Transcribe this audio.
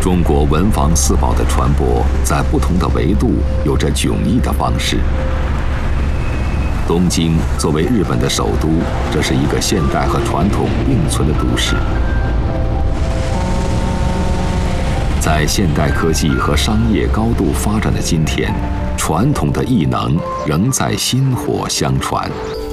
中国文房四宝的传播，在不同的维度有着迥异的方式。东京作为日本的首都，这是一个现代和传统并存的都市。在现代科技和商业高度发展的今天，传统的艺能仍在薪火相传。